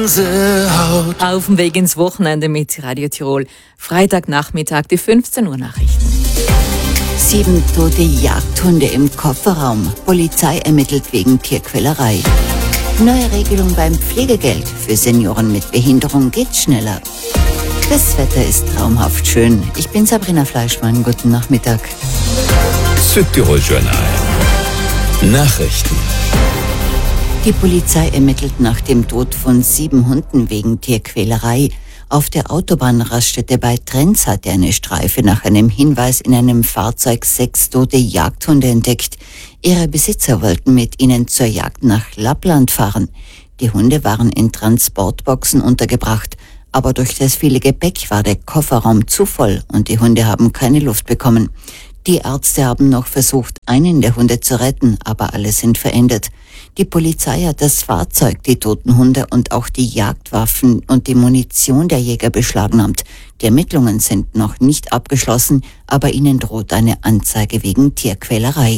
Gänsehaut. Auf dem Weg ins Wochenende mit Radio Tirol. Freitagnachmittag, die 15 Uhr Nachrichten. 7 tote Jagdhunde im Kofferraum. Polizei ermittelt wegen Tierquälerei. Neue Regelung beim Pflegegeld. Für Senioren mit Behinderung geht schneller. Das Wetter ist traumhaft schön. Ich bin Sabrina Fleischmann. Guten Nachmittag. Südtirol Journal. Nachrichten. Die Polizei ermittelt nach dem Tod von 7 Hunden wegen Tierquälerei. Auf der Autobahnraststätte bei Trenz hatte eine Streife nach einem Hinweis in einem Fahrzeug 6 tote Jagdhunde entdeckt. Ihre Besitzer wollten mit ihnen zur Jagd nach Lappland fahren. Die Hunde waren in Transportboxen untergebracht, aber durch das viele Gepäck war der Kofferraum zu voll und die Hunde haben keine Luft bekommen. Die Ärzte haben noch versucht, einen der Hunde zu retten, aber alle sind verendet. Die Polizei hat das Fahrzeug, die toten Hunde und auch die Jagdwaffen und die Munition der Jäger beschlagnahmt. Die Ermittlungen sind noch nicht abgeschlossen, aber ihnen droht eine Anzeige wegen Tierquälerei.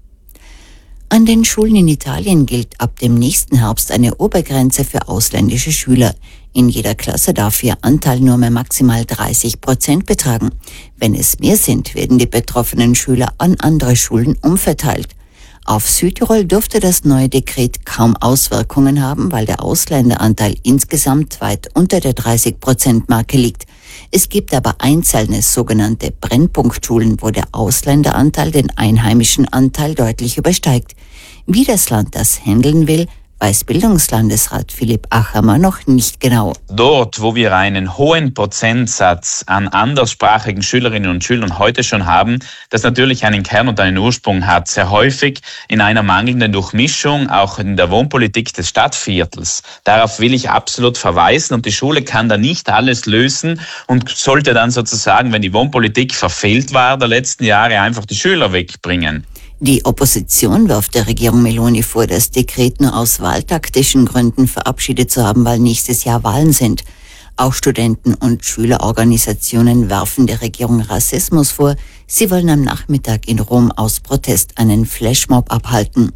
An den Schulen in Italien gilt ab dem nächsten Herbst eine Obergrenze für ausländische Schüler. In jeder Klasse darf ihr Anteil nur mehr maximal 30% betragen. Wenn es mehr sind, werden die betroffenen Schüler an andere Schulen umverteilt. Auf Südtirol dürfte das neue Dekret kaum Auswirkungen haben, weil der Ausländeranteil insgesamt weit unter der 30%-Marke liegt. Es gibt aber einzelne sogenannte Brennpunktschulen, wo der Ausländeranteil den einheimischen Anteil deutlich übersteigt. Wie das Land das handeln will, weiß Bildungslandesrat Philipp Achammer noch nicht genau. Dort, wo wir einen hohen Prozentsatz an anderssprachigen Schülerinnen und Schülern heute schon haben, das natürlich einen Kern und einen Ursprung hat, sehr häufig in einer mangelnden Durchmischung, auch in der Wohnpolitik des Stadtviertels. Darauf will ich absolut verweisen und die Schule kann da nicht alles lösen und sollte dann sozusagen, wenn die Wohnpolitik verfehlt war der letzten Jahre, einfach die Schüler wegbringen. Die Opposition wirft der Regierung Meloni vor, das Dekret nur aus wahltaktischen Gründen verabschiedet zu haben, weil nächstes Jahr Wahlen sind. Auch Studenten- und Schülerorganisationen werfen der Regierung Rassismus vor. Sie wollen am Nachmittag in Rom aus Protest einen Flashmob abhalten.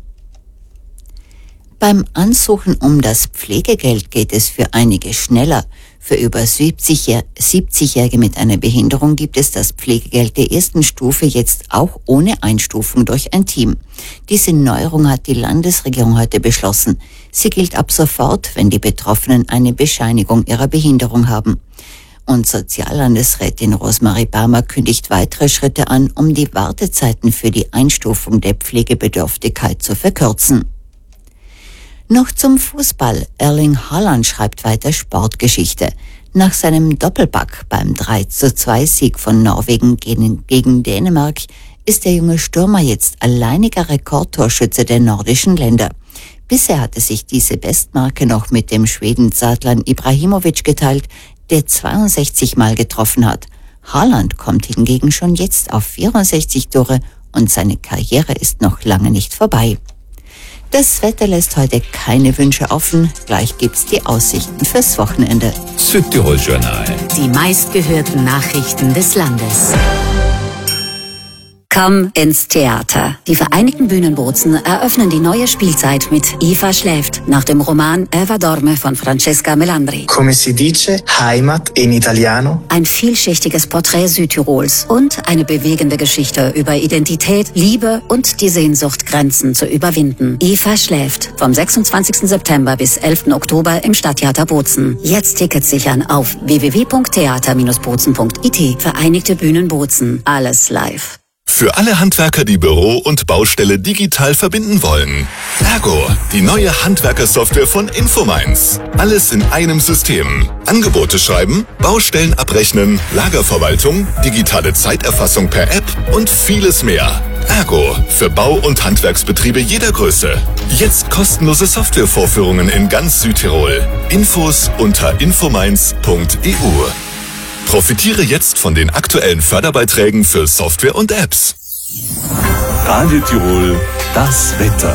Beim Ansuchen um das Pflegegeld geht es für einige schneller. Für über 70-Jährige mit einer Behinderung gibt es das Pflegegeld der ersten Stufe jetzt auch ohne Einstufung durch ein Team. Diese Neuerung hat die Landesregierung heute beschlossen. Sie gilt ab sofort, wenn die Betroffenen eine Bescheinigung ihrer Behinderung haben. Und Soziallandesrätin Rosemarie Barmer kündigt weitere Schritte an, um die Wartezeiten für die Einstufung der Pflegebedürftigkeit zu verkürzen. Noch zum Fußball. Erling Haaland schreibt weiter Sportgeschichte. Nach seinem Doppelpack beim 3:2-Sieg von Norwegen gegen Dänemark ist der junge Stürmer jetzt alleiniger Rekordtorschütze der nordischen Länder. Bisher hatte sich diese Bestmarke noch mit dem Schweden Zlatan Ibrahimovic geteilt, der 62 Mal getroffen hat. Haaland kommt hingegen schon jetzt auf 64 Tore und seine Karriere ist noch lange nicht vorbei. Das Wetter lässt heute keine Wünsche offen. Gleich gibt's die Aussichten fürs Wochenende. Südtirol Journal. Die meistgehörten Nachrichten des Landes. Komm ins Theater. Die Vereinigten Bühnenbozen eröffnen die neue Spielzeit mit Eva schläft, nach dem Roman Eva dorme von Francesca Melandri. Come si dice, Heimat in Italiano. Ein vielschichtiges Porträt Südtirols und eine bewegende Geschichte über Identität, Liebe und die Sehnsucht, Grenzen zu überwinden. Eva schläft, vom 26. September bis 11. Oktober im Stadttheater Bozen. Jetzt Tickets sichern auf www.theater-bozen.it. Vereinigte Bühnen Bozen. Alles live. Für alle Handwerker, die Büro und Baustelle digital verbinden wollen. Ergo, die neue Handwerkersoftware von Infomines. Alles in einem System. Angebote schreiben, Baustellen abrechnen, Lagerverwaltung, digitale Zeiterfassung per App und vieles mehr. Ergo, für Bau- und Handwerksbetriebe jeder Größe. Jetzt kostenlose Softwarevorführungen in ganz Südtirol. Infos unter infomines.eu. Profitiere jetzt von den aktuellen Förderbeiträgen für Software und Apps. Radio Tirol, das Wetter.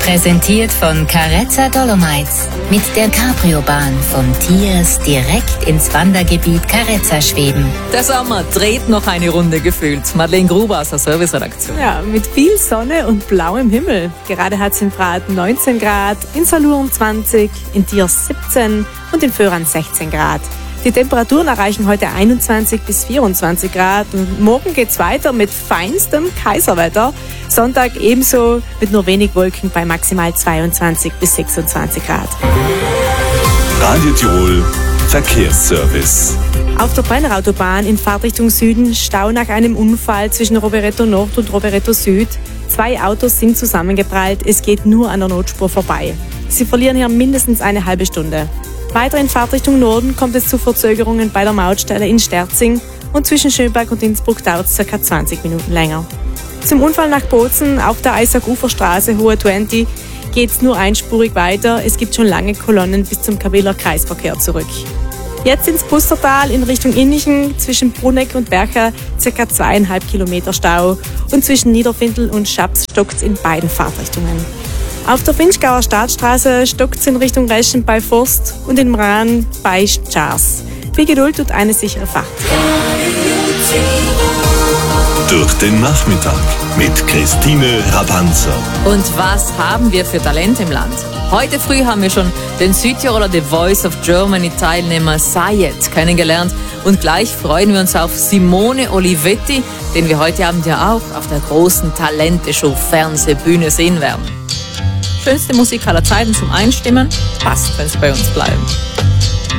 Präsentiert von Carezza Dolomites. Mit der Cabrio-Bahn von Tiers direkt ins Wandergebiet Carezza schweben. Der Sommer dreht noch eine Runde gefühlt. Madeleine Gruber aus der Serviceredaktion. Ja, mit viel Sonne und blauem Himmel. Gerade hat es in Prad 19 Grad, in Salurn 20, in Tiers 17 und in Föhran 16 Grad. Die Temperaturen erreichen heute 21 bis 24 Grad und morgen geht's weiter mit feinstem Kaiserwetter. Sonntag ebenso mit nur wenig Wolken bei maximal 22 bis 26 Grad. Radio Tirol Verkehrsservice. Auf der Brennerautobahn in Fahrtrichtung Süden Stau nach einem Unfall zwischen Rovereto Nord und Rovereto Süd. 2 Autos sind zusammengeprallt, es geht nur an der Notspur vorbei. Sie verlieren hier mindestens eine halbe Stunde. Weiter in Fahrtrichtung Norden kommt es zu Verzögerungen bei der Mautstelle in Sterzing und zwischen Schönberg und Innsbruck dauert es ca. 20 Minuten länger. Zum Unfall nach Bozen auf der Eisack-Uferstraße Hohe 20 geht es nur einspurig weiter. Es gibt schon lange Kolonnen bis zum Kabeler Kreisverkehr zurück. Jetzt ins Pustertal in Richtung Innichen zwischen Bruneck und Bercha ca. 2,5 Kilometer Stau und zwischen Niederfindl und Schaps stockt es in beiden Fahrtrichtungen. Auf der Finchgauer Staatsstraße stockt es in Richtung Reschen bei Forst und in Mran bei Schars. Viel Geduld und eine sichere Fahrt. Durch den Nachmittag mit Christine Rabanzer. Und was haben wir für Talente im Land? Heute früh haben wir schon den Südtiroler The Voice of Germany Teilnehmer Sayed kennengelernt und gleich freuen wir uns auf Simone Olivetti, den wir heute Abend ja auch auf der großen Talente-Show Fernsehbühne sehen werden. Schönste Musik aller Zeiten zum Einstimmen, passt, wenn Sie bei uns bleiben.